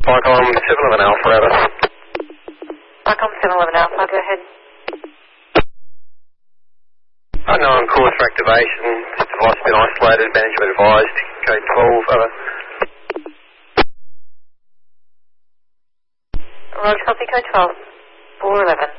Vicom 711 Alpha, over. Vicom 711 Alpha, go ahead. Unknown cause for activation. This device has been isolated. Management advised. Code 12, over. Roger, copy, code 12. 411.